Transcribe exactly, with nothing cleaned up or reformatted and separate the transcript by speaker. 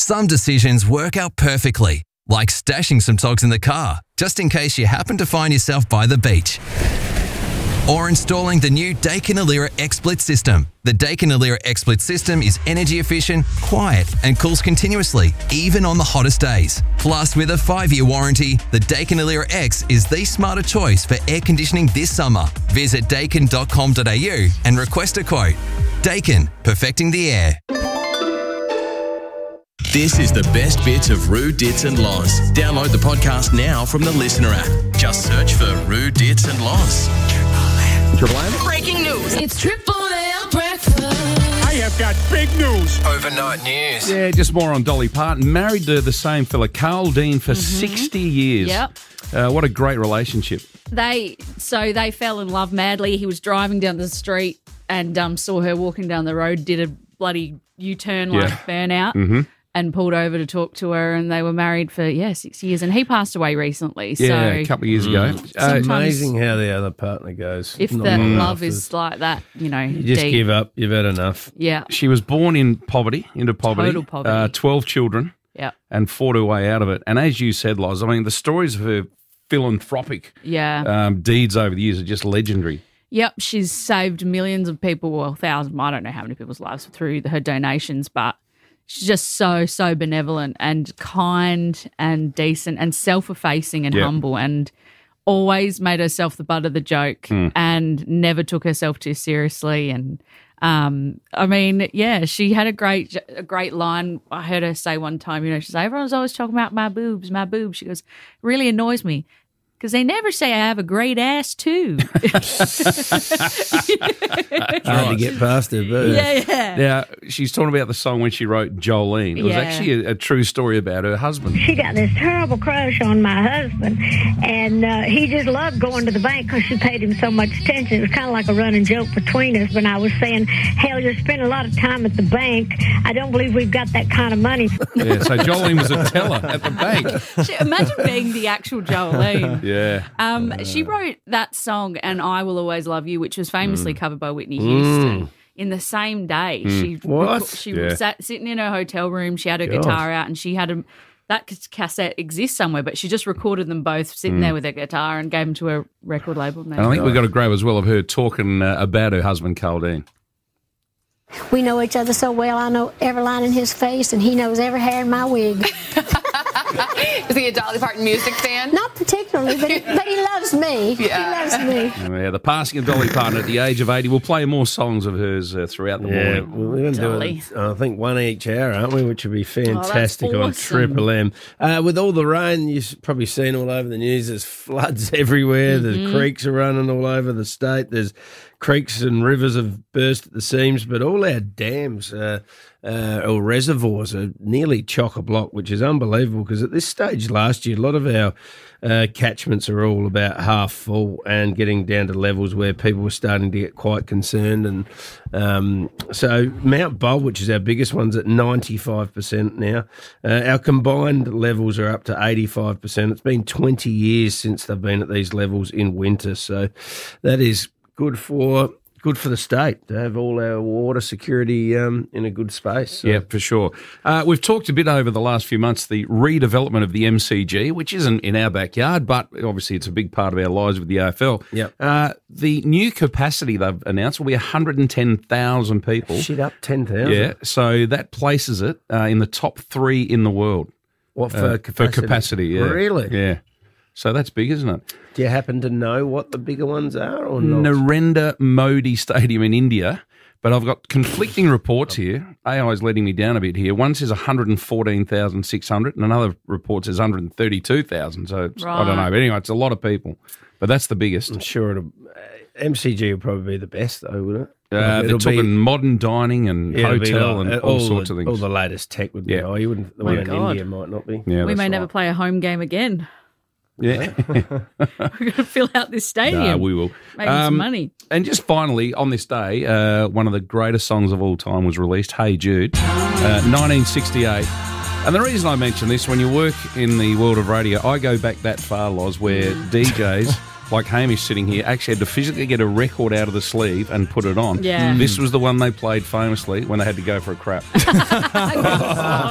Speaker 1: Some decisions work out perfectly, like stashing some togs in the car, just in case you happen to find yourself by the beach. Or installing the new Daikin Alira XSplit system. The Daikin Alira XSplit system is energy efficient, quiet, and cools continuously, even on the hottest days. Plus, with a five-year warranty, the Daikin Alira X is the smarter choice for air conditioning this summer. Visit daikin dot com dot a u and request a quote. Daikin, perfecting the air.
Speaker 2: This is the best bits of Roo, Dits and Loz. Download the podcast now from the Listener app. Just search for Roo, Dits and Loz.
Speaker 3: Triple M?
Speaker 4: Breaking news. It's Triple M breakfast.
Speaker 3: I have got big news.
Speaker 1: Overnight news.
Speaker 5: Yeah, just more on Dolly Parton. Married to the same fella, Carl Dean, for mm-hmm. sixty years.
Speaker 6: Yep.
Speaker 5: Uh, what a great relationship.
Speaker 6: They So they fell in love madly. He was driving down the street and um, saw her walking down the road, did a bloody U-turn like
Speaker 5: Yeah.
Speaker 6: burnout.
Speaker 5: Mm-hmm.
Speaker 6: And pulled over to talk to her, and they were married for, yeah, six years. And he passed away recently.
Speaker 5: Yeah,
Speaker 6: so
Speaker 5: a couple of years ago.
Speaker 7: It's amazing how the other partner goes.
Speaker 6: If
Speaker 7: Not
Speaker 6: the
Speaker 7: long
Speaker 6: love
Speaker 7: enough
Speaker 6: is
Speaker 7: to-
Speaker 6: like that, you know,
Speaker 7: You just
Speaker 6: deep.
Speaker 7: give up. You've had enough.
Speaker 6: Yeah,
Speaker 5: She was born in poverty, into poverty.
Speaker 6: Total poverty.
Speaker 5: Uh, twelve children
Speaker 6: yeah,
Speaker 5: and fought her way out of it. And as you said, Loz, I mean, the stories of her philanthropic
Speaker 6: yeah.
Speaker 5: um, deeds over the years are just legendary.
Speaker 6: Yep, she's saved millions of people, well, thousands, I don't know how many people's lives through her donations, but she's just so, so benevolent and kind and decent and self-effacing and
Speaker 5: Yep.
Speaker 6: humble, and always made herself the butt of the joke
Speaker 5: Mm.
Speaker 6: and never took herself too seriously. And um, I mean, yeah, she had a great, a great line. I heard her say one time, you know, she said, everyone's always talking about my boobs, my boobs. She goes, really annoys me, because they never say I have a great ass too.
Speaker 7: Hard to get past her, but
Speaker 6: yeah, yeah.
Speaker 5: Now, she's talking about the song when she wrote Jolene. It was
Speaker 6: Yeah.
Speaker 5: actually a, a true story about her husband.
Speaker 8: She got this terrible crush on my husband, and uh, he just loved going to the bank because she paid him so much attention. It was kind of like a running joke between us, but I was saying, hell, you're spending a lot of time at the bank. I don't believe we've got that kind of money.
Speaker 5: Yeah, so Jolene was a teller at the bank.
Speaker 6: She, imagine being the actual Jolene.
Speaker 5: Yeah.
Speaker 6: Um, she wrote that song, And I Will Always Love You, which was famously covered by Whitney Houston. In the same day, she
Speaker 7: What?
Speaker 6: she
Speaker 5: Yeah.
Speaker 6: sat sitting in her hotel room. She had her
Speaker 7: God.
Speaker 6: guitar out, and she had a that c- cassette exists somewhere, but she just recorded them both sitting there with her guitar and gave them to her record label.
Speaker 5: And I think we've got a grab as well of her talking uh, about her husband, Carl Dean.
Speaker 9: We know each other so well. I know every line in his face, and he knows every hair in my wig.
Speaker 4: Is he a Dolly Parton music fan?
Speaker 9: Not particularly, but he, but he loves me.
Speaker 4: Yeah.
Speaker 9: He loves me.
Speaker 5: And, yeah, the passing of Dolly Parton at the age of eighty. We'll play more songs of hers uh, throughout the
Speaker 7: yeah,
Speaker 5: morning.
Speaker 7: well, we're going to do
Speaker 6: Dolly.
Speaker 7: it, I think, one each hour, aren't we? Which would be fantastic on
Speaker 6: awesome.
Speaker 7: Triple M. Uh, with all the rain, you've probably seen all over the news, there's floods everywhere.
Speaker 6: Mm-hmm.
Speaker 7: There's creeks are running all over the state. There's creeks and rivers have burst at the seams, but all our dams uh, uh, or reservoirs are nearly chock-a-block, which is unbelievable because at this stage last year, a lot of our uh, catchments are all about half full and getting down to levels where people were starting to get quite concerned. And um, so Mount Bold, which is our biggest one's at ninety-five percent now. Uh, our combined levels are up to eighty-five percent. It's been twenty years since they've been at these levels in winter. So that is good for good for the state to have all our water security um, in a good space. So.
Speaker 5: Yeah, for sure. Uh, we've talked a bit over the last few months the redevelopment of the M C G, which isn't in our backyard, but obviously it's a big part of our lives with the A F L.
Speaker 7: Yep.
Speaker 5: Uh, the new capacity they've announced will be one hundred ten thousand people.
Speaker 7: Shit up ten thousand.
Speaker 5: Yeah, so that places it uh, in the top three in the world.
Speaker 7: What for
Speaker 5: uh,
Speaker 7: capacity?
Speaker 5: For capacity, yeah.
Speaker 7: Really?
Speaker 5: Yeah. So that's big, isn't it?
Speaker 7: Do you happen to know what the bigger ones are or not?
Speaker 5: Narendra Modi Stadium in India, but I've got conflicting reports here. A I is letting me down a bit here. One says one hundred fourteen thousand six hundred and another report says one hundred thirty-two thousand. So it's, I don't know. But anyway, it's a lot of people. But that's the biggest.
Speaker 7: I'm sure it'll, uh, M C G will probably be the best, though, wouldn't it?
Speaker 5: Uh, they're
Speaker 7: It'll
Speaker 5: talking
Speaker 7: be-
Speaker 5: modern dining and
Speaker 7: yeah, it'll be
Speaker 5: hotel
Speaker 7: like-
Speaker 5: and
Speaker 7: uh,
Speaker 5: all,
Speaker 7: the-
Speaker 5: sorts of things.
Speaker 7: All the latest tech would be.
Speaker 5: Yeah.
Speaker 7: Oh, you wouldn't. The
Speaker 6: My
Speaker 7: one in
Speaker 6: God.
Speaker 7: India might not be.
Speaker 5: Yeah,
Speaker 6: we
Speaker 5: that's
Speaker 6: may
Speaker 5: right.
Speaker 6: never play a home game again.
Speaker 5: Yeah.
Speaker 6: We're going to fill out this stadium.
Speaker 5: No, we will.
Speaker 6: Making some
Speaker 5: Um,
Speaker 6: money.
Speaker 5: And just finally, on this day, uh, one of the greatest songs of all time was released, Hey Jude, uh, nineteen sixty-eight. And the reason I mention this, when you work in the world of radio, I go back that far, Loz, where D Js, like Hamish sitting here, actually had to physically get a record out of the sleeve and put it on.
Speaker 6: Yeah.
Speaker 5: This was the one they played famously when they had to go for a crap.